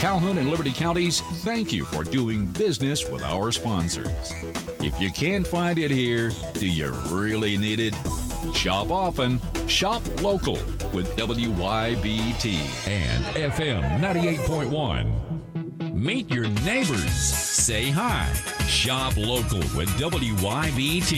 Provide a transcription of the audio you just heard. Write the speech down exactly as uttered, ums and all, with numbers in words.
Calhoun and Liberty Counties, thank you for doing business with our sponsors. If you can't find it here, do you really need it? Shop often, shop local with W Y B T and F M ninety-eight point one. Meet your neighbors. Say hi. Shop local with W Y B T.